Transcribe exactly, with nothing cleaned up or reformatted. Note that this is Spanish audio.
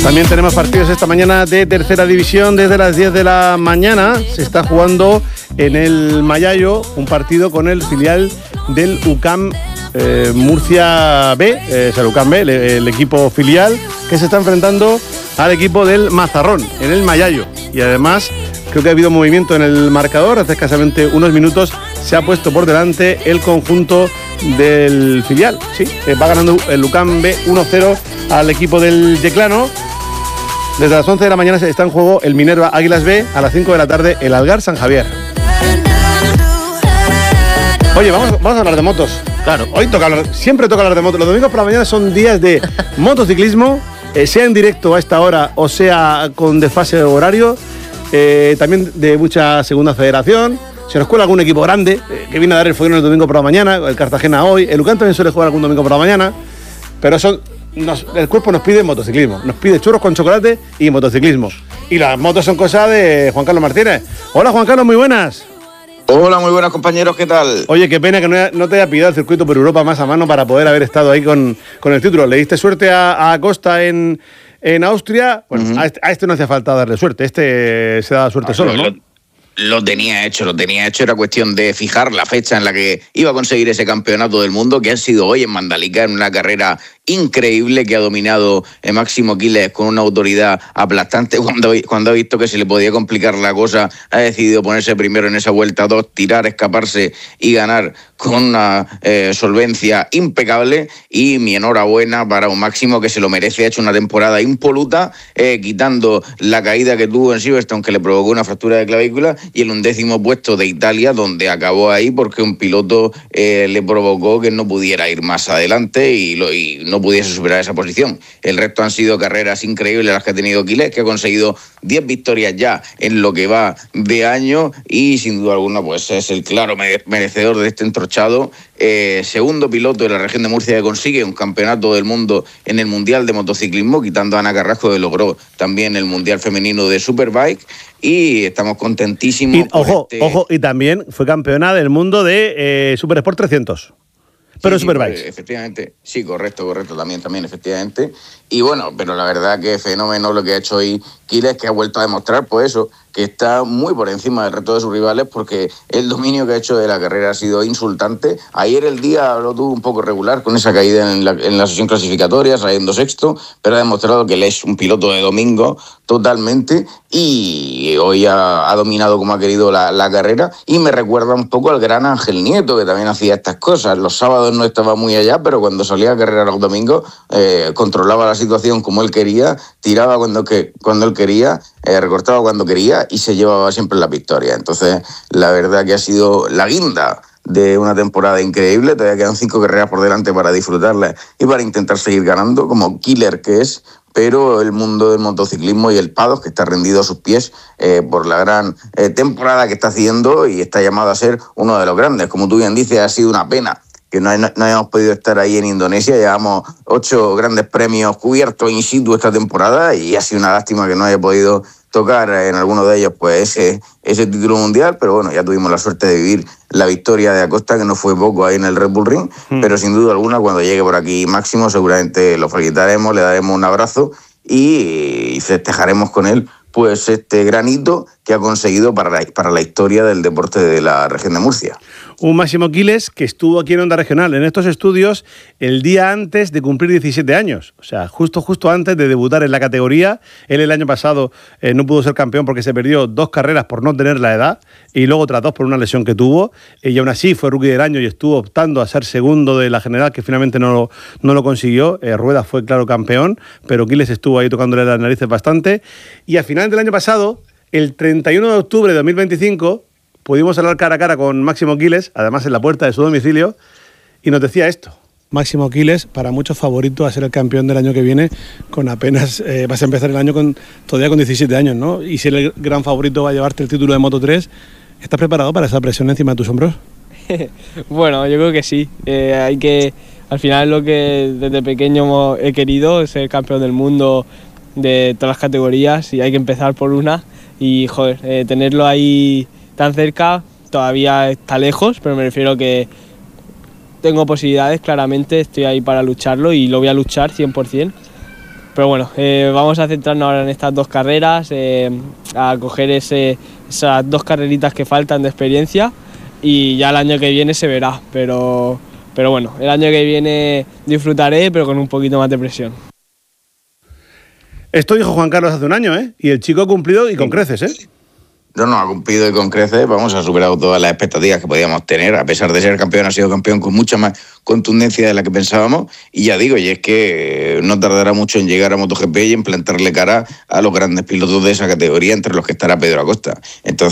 También tenemos partidos esta mañana de tercera división. Desde las diez de la mañana se está jugando en el Mayallo un partido con el filial del U C A M eh, Murcia B, eh, o sea, el U C A M B, el, el equipo filial, que se está enfrentando al equipo del Mazarrón en el Mayallo. Y además creo que ha habido movimiento en el marcador. Hace escasamente unos minutos se ha puesto por delante el conjunto del filial. Sí, eh, va ganando el U C A M B uno cero al equipo del Yeclano. Desde las once de la mañana está en juego el Minerva Águilas B, a las cinco de la tarde el Algar San Javier. Oye, vamos, vamos a hablar de motos. Claro. Hoy toca hablar, siempre toca hablar de motos. Los domingos por la mañana son días de motociclismo, eh, sea en directo a esta hora o sea con desfase horario. Eh, también de mucha segunda federación. Se nos cuela algún equipo grande eh, que viene a dar el follón el domingo por la mañana, el Cartagena hoy. El U C A M también suele jugar algún domingo por la mañana. Pero son... Nos, el cuerpo nos pide motociclismo, nos pide churros con chocolate y motociclismo. Y las motos son cosa de Juan Carlos Martínez. Hola Juan Carlos, muy buenas. Hola, muy buenas compañeros, ¿qué tal? Oye, qué pena que no, no te haya pillado el circuito por Europa más a mano para poder haber estado ahí con, con el título. ¿Le diste suerte a, a Costa en, en Austria? Bueno, uh-huh. a, este, a este no hacía falta darle suerte, este se da suerte ah, solo, ¿no? Lo, lo tenía hecho, lo tenía hecho, era cuestión de fijar la fecha en la que iba a conseguir ese campeonato del mundo, que ha sido hoy en Mandalika, en una carrera increíble que ha dominado Máximo Quiles con una autoridad aplastante. Cuando, cuando ha visto que se le podía complicar la cosa, ha decidido ponerse primero en esa vuelta dos, tirar, escaparse y ganar con una eh, solvencia impecable. Y mi enhorabuena para un Máximo que se lo merece. Ha hecho una temporada impoluta, eh, quitando la caída que tuvo en Silverstone, que le provocó una fractura de clavícula, y el undécimo puesto de Italia, donde acabó ahí porque un piloto eh, le provocó que no pudiera ir más adelante y, lo, y no pudiese superar esa posición. El resto han sido carreras increíbles las que ha tenido Quiles, que ha conseguido diez victorias ya en lo que va de año y sin duda alguna pues es el claro merecedor de este entrochado. Eh, segundo piloto de la región de Murcia que consigue un campeonato del mundo en el Mundial de Motociclismo, quitando a Ana Carrasco, que logró también el Mundial Femenino de Superbike, y estamos contentísimos. Y, ojo, este... ojo, y también fue campeona del mundo de eh, Super Sport trescientos. Pero sí, Superbike. Sí, efectivamente, sí, correcto, correcto, también, también, efectivamente. Y bueno, pero la verdad que fenómeno lo que ha hecho hoy Quiles, que ha vuelto a demostrar, pues eso, que está muy por encima del resto de sus rivales, porque el dominio que ha hecho de la carrera ha sido insultante. Ayer el día lo tuvo un poco regular con esa caída en la, en la sesión clasificatoria, saliendo sexto, pero ha demostrado que él es un piloto de domingo totalmente, y hoy ha, ha dominado como ha querido la, la carrera, y me recuerda un poco al gran Ángel Nieto, que también hacía estas cosas. Los sábados no estaba muy allá, pero cuando salía a carrera los domingos eh, controlaba la situación como él quería, tiraba cuando, que, cuando él quería, eh, recortaba cuando quería y se llevaba siempre la victoria. Entonces, la verdad que ha sido la guinda de una temporada increíble. Todavía quedan cinco carreras por delante para disfrutarlas y para intentar seguir ganando, como killer que es, pero el mundo del motociclismo y el paddock, que está rendido a sus pies eh, por la gran eh, temporada que está haciendo y está llamado a ser uno de los grandes. Como tú bien dices, ha sido una pena que no, no, no hayamos podido estar ahí en Indonesia. Llevamos ocho grandes premios cubiertos in situ esta temporada y ha sido una lástima que no haya podido tocar en alguno de ellos pues ese, ese título mundial, pero bueno, ya tuvimos la suerte de vivir la victoria de Acosta, que no fue poco ahí en el Red Bull Ring, mm. pero sin duda alguna cuando llegue por aquí Máximo seguramente lo felicitaremos, le daremos un abrazo y, y festejaremos con él pues este gran hito que ha conseguido para la, para la historia del deporte de la región de Murcia. Un Máximo Quiles que estuvo aquí en Onda Regional, en estos estudios, el día antes de cumplir diecisiete años. O sea, justo, justo antes de debutar en la categoría. Él el año pasado eh, no pudo ser campeón porque se perdió dos carreras por no tener la edad y luego otras dos por una lesión que tuvo. Y aún así fue rookie del año y estuvo optando a ser segundo de la general, que finalmente no lo, no lo consiguió. Eh, Rueda fue, claro, campeón, pero Quiles estuvo ahí tocándole las narices bastante. Y al final del año pasado, el treinta y uno de octubre de dos mil veinticinco... pudimos hablar cara a cara con Máximo Quiles, además en la puerta de su domicilio, y nos decía esto. Máximo Quiles, para muchos favorito a ser el campeón del año que viene, con apenas, eh, vas a empezar el año con todavía con diecisiete años, ¿no? Y si el gran favorito va a llevarte el título de Moto tres, ¿estás preparado para esa presión encima de tus hombros? Bueno, yo creo que sí. Eh, hay que, al final lo que desde pequeño he querido es ser campeón del mundo de todas las categorías y hay que empezar por una y, joder, eh, tenerlo ahí tan cerca todavía está lejos, pero me refiero que tengo posibilidades, claramente estoy ahí para lucharlo y lo voy a luchar cien por ciento. pero bueno, eh, vamos a centrarnos ahora en estas dos carreras, eh, a coger ese, esas dos carreritas que faltan de experiencia y ya el año que viene se verá, pero, pero bueno, el año que viene disfrutaré, pero con un poquito más de presión. Esto dijo Juan Carlos hace un año, ¿eh? Y el chico ha cumplido y con creces, ¿eh? No nos ha cumplido y con creces, vamos, ha superado todas las expectativas que podíamos tener, a pesar de ser campeón, ha sido campeón con mucha más contundencia de la que pensábamos, y ya digo, y es que no tardará mucho en llegar a MotoGP y en plantarle cara a los grandes pilotos de esa categoría, entre los que estará Pedro Acosta. Entonces